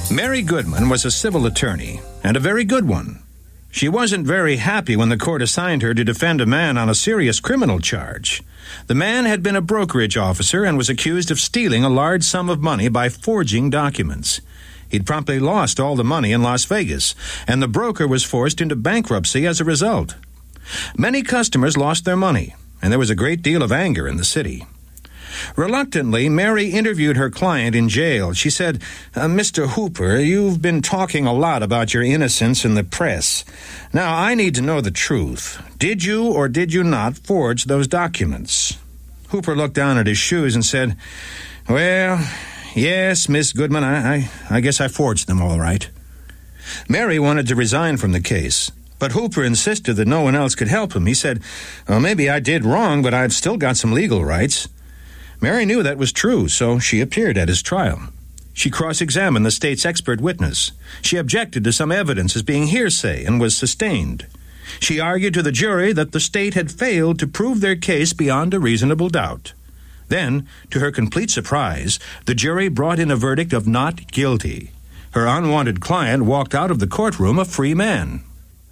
Mary Goodman was a civil attorney, and a very good one. She wasn't very happy when the court assigned her to defend a man on a serious criminal charge. The man had been a brokerage officer and was accused of stealing a large sum of money by forging documents. He'd promptly lost all the money in Las Vegas, and the broker was forced into bankruptcy as a result. Many customers lost their money, and there was a great deal of anger in the city. Reluctantly, Mary interviewed her client in jail. She said, "Mr. Hooper, you've been talking a lot about your innocence in the press. Now, I need to know the truth. Did you or did you not forge those documents?" Hooper looked down at his shoes and said, "Well, yes, Miss Goodman, I guess I forged them all right." Mary wanted to resign from the case, but Hooper insisted that no one else could help him. He said, "Well, maybe I did wrong, but I've still got some legal rights." Mary knew that was true, so she appeared at his trial. She cross-examined the state's expert witness. She objected to some evidence as being hearsay and was sustained. She argued to the jury that the state had failed to prove their case beyond a reasonable doubt. Then, to her complete surprise, the jury brought in a verdict of not guilty. Her unwanted client walked out of the courtroom a free man.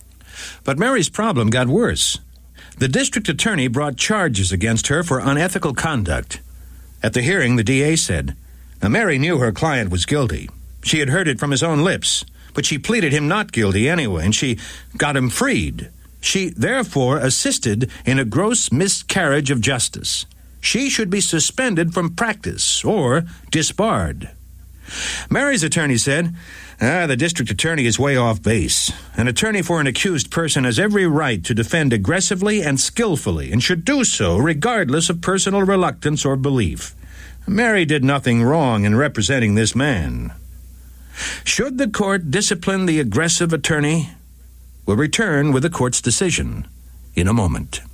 But Mary's problem got worse. The district attorney brought charges against her for unethical conduct. At the hearing, the DA said, "Now, Mary knew her client was guilty. She had heard it from his own lips, but she pleaded him not guilty anyway, and she got him freed. She, therefore, assisted in a gross miscarriage of justice. She should be suspended from practice or disbarred." Mary's attorney said, "The district attorney is way off base. An attorney for an accused person has every right to defend aggressively and skillfully, and should do so regardless of personal reluctance or belief. Mary did nothing wrong in representing this man." Should the court discipline the aggressive attorney? We'll return with the court's decision in a moment.